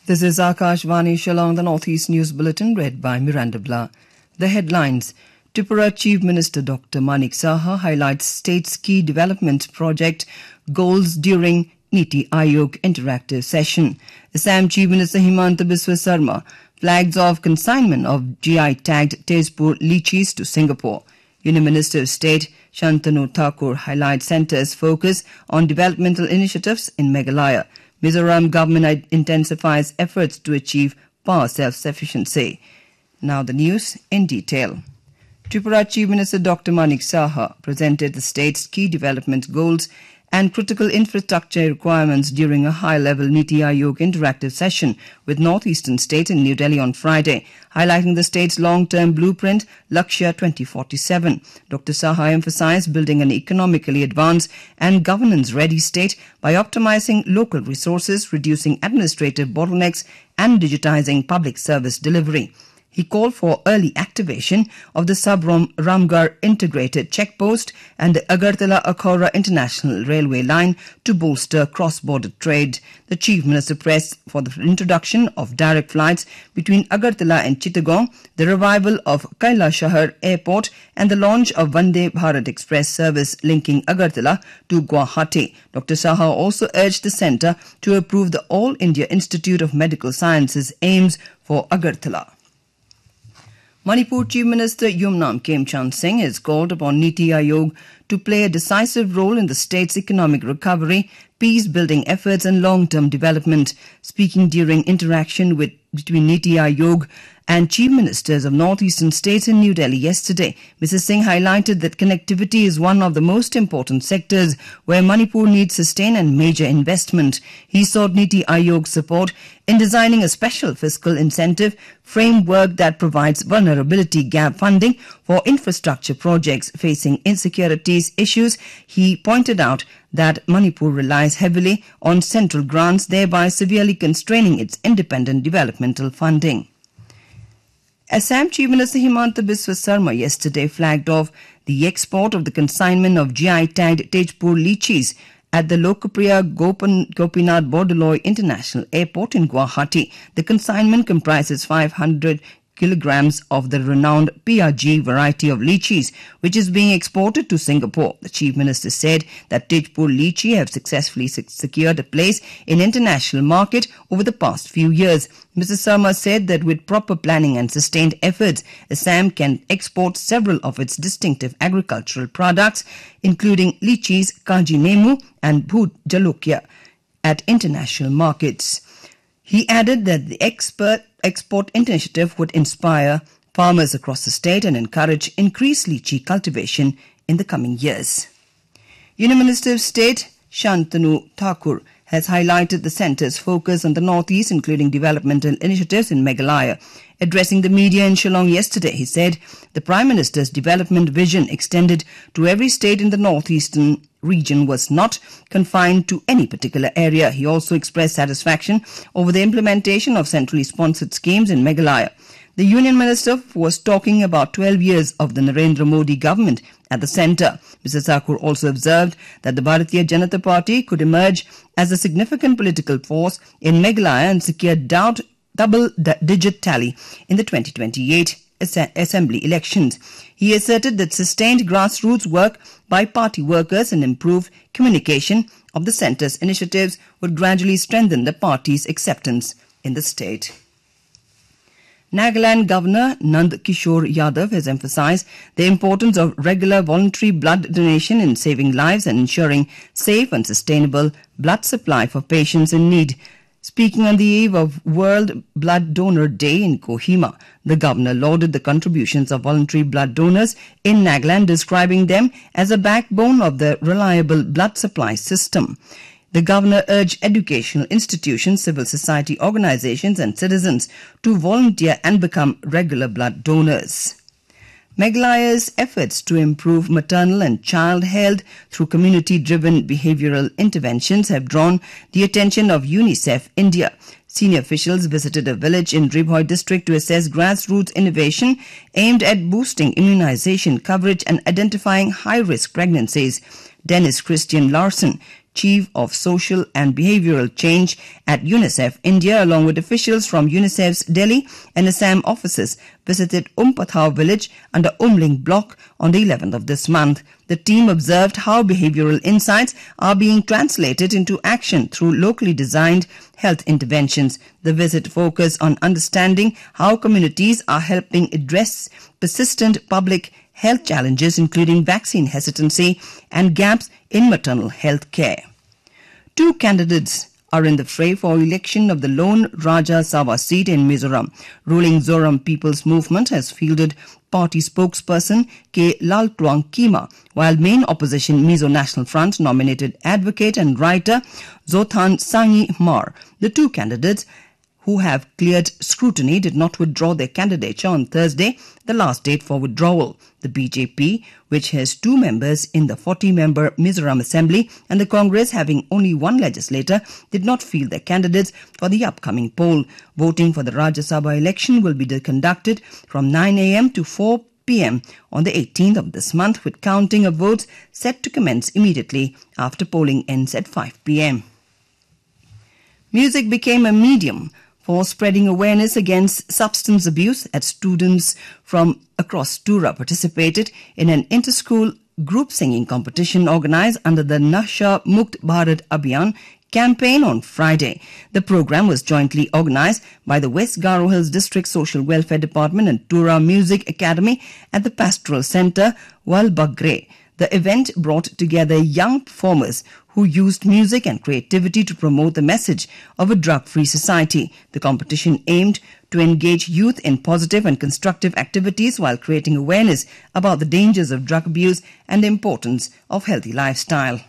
This is Akashvani Shillong, the Northeast News Bulletin, read by Miranda Blah. The headlines. Tripura Chief Minister Dr. Manik Saha highlights state's key development project goals during Niti Aayog interactive session. Assam Chief Minister Himanta Biswa Sarma flags off consignment of GI-tagged Tezpur lychees to Singapore. Union Minister of State Shantanu Thakur highlights centre's focus on developmental initiatives in Meghalaya. Mizoram government intensifies efforts to achieve power self-sufficiency. Now the news in detail. Tripura Chief Minister Dr. Manik Saha presented the state's key development goals and critical infrastructure requirements during a high-level Niti Aayog interactive session with northeastern states in New Delhi on Friday, highlighting the state's long-term blueprint, Lakshya 2047. Dr. Saha emphasized building an economically advanced and governance-ready state by optimizing local resources, reducing administrative bottlenecks, and digitizing public service delivery. He called for early activation of the Sub-Ramgarh integrated checkpost and the Agartala-Akhora International Railway line to bolster cross-border trade. The Chief Minister pressed for the introduction of direct flights between Agartala and Chittagong, the revival of Kailashahar Airport, and the launch of Vande Bharat Express service linking Agartala to Guwahati. Dr. Saha also urged the centre to approve the All India Institute of Medical Sciences aims for Agartala. Manipur Chief Minister Yumnam Khemchand Singh has called upon Niti Aayog to play a decisive role in the state's economic recovery, peace-building efforts and long-term development. Speaking during interaction between Niti Aayog and Chief Ministers of northeastern states in New Delhi yesterday, Mrs. Singh highlighted that connectivity is one of the most important sectors where Manipur needs sustained and major investment. He sought Niti Aayog's support in designing a special fiscal incentive framework that provides vulnerability gap funding for infrastructure projects facing insecurities issues. He pointed out that Manipur relies heavily on central grants, thereby severely constraining its independent developmental funding. Assam Chief Minister Himanta Biswa Sarma yesterday flagged off the export of the consignment of GI-tagged Tezpur lychees at the Lokapriya Gopinath Bordoloi International Airport in Guwahati. The consignment comprises 500 kilograms of the renowned PRG variety of lychees, which is being exported to Singapore. The Chief Minister said that Tezpur lychee have successfully secured a place in international market over the past few years. Mr. Sarma said that with proper planning and sustained efforts, Assam can export several of its distinctive agricultural products, including lychees, kaji nemu and bhoot jalokia, at international markets. He added that the export initiative would inspire farmers across the state and encourage increased lychee cultivation in the coming years. Union Minister of State Shantanu Thakur has highlighted the centre's focus on the northeast, including developmental initiatives in Meghalaya. Addressing the media in Shillong yesterday, he said the Prime Minister's development vision extended to every state in the northeastern region was not confined to any particular area. He also expressed satisfaction over the implementation of centrally sponsored schemes in Meghalaya. The Union Minister was talking about 12 years of the Narendra Modi government at the centre. Mr. Thakur also observed that the Bharatiya Janata Party could emerge as a significant political force in Meghalaya and secure double-digit tally in the 2028 Assembly elections. He asserted that sustained grassroots work by party workers and improved communication of the centre's initiatives would gradually strengthen the party's acceptance in the state. Nagaland Governor Nand Kishore Yadav has emphasized the importance of regular voluntary blood donation in saving lives and ensuring safe and sustainable blood supply for patients in need. Speaking on the eve of World Blood Donor Day in Kohima, the governor lauded the contributions of voluntary blood donors in Nagaland, describing them as a backbone of the reliable blood supply system. The governor urged educational institutions, civil society organizations and citizens to volunteer and become regular blood donors. Meghalaya's efforts to improve maternal and child health through community-driven behavioral interventions have drawn the attention of UNICEF India. Senior officials visited a village in Ribhoi district to assess grassroots innovation aimed at boosting immunization coverage and identifying high-risk pregnancies. Dennis Christian Larson, Chief of Social and Behavioral Change at UNICEF India, along with officials from UNICEF's Delhi and Assam offices, visited Pathao village under Umling block on the 11th of this month. The team observed how behavioral insights are being translated into action through locally designed health interventions. The visit focused on understanding how communities are helping address persistent public health challenges, including vaccine hesitancy and gaps in maternal health care. Two candidates are in the fray for election of the lone Rajya Sabha seat in Mizoram. Ruling Zoram People's Movement has fielded party spokesperson K. Laltwang Kima, while main opposition Mizo National Front nominated advocate and writer Zothan Sangi Mar. The two candidates who have cleared scrutiny did not withdraw their candidature on Thursday, the last date for withdrawal. The BJP, which has 2 members in the 40-member Mizoram Assembly, and the Congress, having only 1 legislator, did not field their candidates for the upcoming poll. Voting for the Rajya Sabha election will be conducted from 9 a.m. to 4 p.m. on the 18th of this month, with counting of votes set to commence immediately after polling ends at 5 p.m. Music became a medium for spreading awareness against substance abuse as students from across Tura participated in an inter-school group singing competition organized under the Nasha Mukt Bharat Abhiyan campaign on Friday. The program was jointly organized by the West Garo Hills District Social Welfare Department and Tura Music Academy at the Pastoral Center, Walbagre. The event brought together young performers who used music and creativity to promote the message of a drug-free society. The competition aimed to engage youth in positive and constructive activities while creating awareness about the dangers of drug abuse and the importance of healthy lifestyle.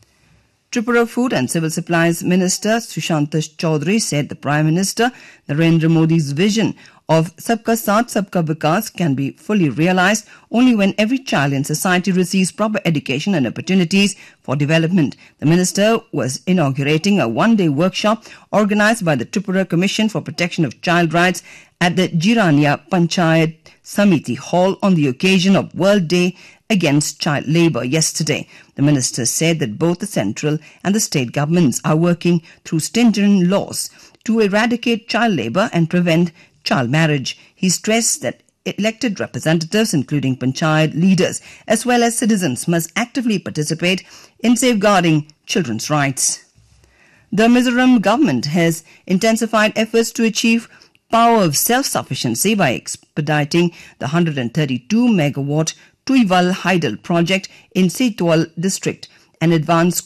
Tripura Food and Civil Supplies Minister Sushant Chaudhary said the Prime Minister Narendra Modi's vision of Sabka Saath Sabka Vikas can be fully realized only when every child in society receives proper education and opportunities for development. The minister was inaugurating a one-day workshop organized by the Tripura Commission for Protection of Child Rights at the Jirania Panchayat Samiti Hall on the occasion of World Day Against Child Labour yesterday. The minister said that both the central and the state governments are working through stringent laws to eradicate child labour and prevent child marriage. He stressed that elected representatives, including panchayat leaders as well as citizens, must actively participate in safeguarding children's rights. The Mizoram government has intensified efforts to achieve power of self-sufficiency by expediting the 132-megawatt Tuival Hydel project in Sitwal district, an advanced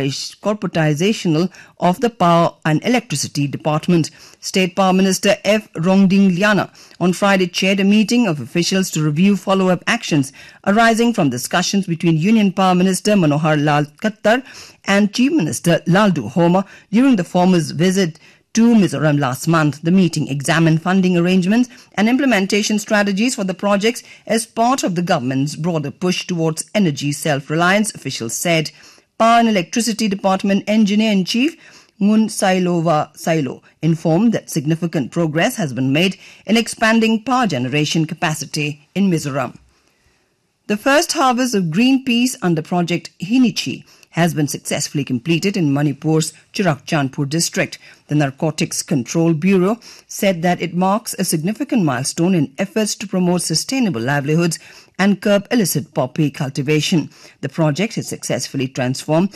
corporatization of the Power and Electricity Department. State Power Minister F. Rongding Liana on Friday chaired a meeting of officials to review follow-up actions arising from discussions between Union Power Minister Manohar Lal Khattar and Chief Minister Laldu Homa during the former's visit to Mizoram last month. The meeting examined funding arrangements and implementation strategies for the projects as part of the government's broader push towards energy self-reliance, officials said. Power and Electricity Department Engineer-in-Chief Ngun Sailova Sailo informed that significant progress has been made in expanding power generation capacity in Mizoram. The first harvest of green peas under Project Hinichi has been successfully completed in Manipur's Chirachandpur district. The Narcotics Control Bureau said that it marks a significant milestone in efforts to promote sustainable livelihoods and curb illicit poppy cultivation. The project has successfully transformed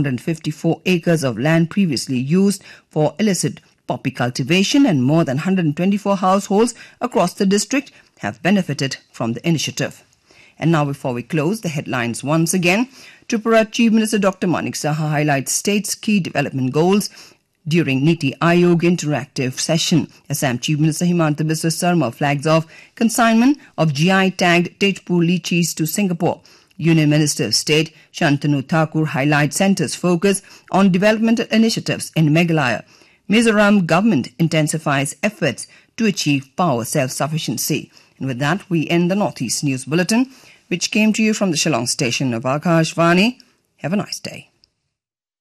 254 acres of land previously used for illicit poppy cultivation, and more than 124 households across the district have benefited from the initiative. And now, before we close, the headlines once again. Tripura Chief Minister Dr. Manik Saha highlights state's key development goals during Niti Aayog interactive session. Assam Chief Minister Himanta Biswa Sarma flags off consignment of GI-tagged Tejpur lychees to Singapore. Union Minister of State Shantanu Thakur highlights centre's focus on development initiatives in Meghalaya. Mizoram government intensifies efforts to achieve power self-sufficiency. And with that, we end the Northeast News Bulletin, which came to you from the Shillong station of Akashvani. Have a nice day.